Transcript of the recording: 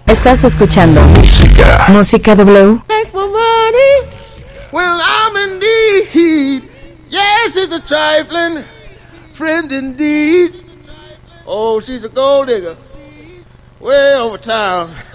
Estás escuchando Música W. Thank for money when I'm in need. Yes, it's a trifling friend indeed. Oh, she's a gold digger way over town.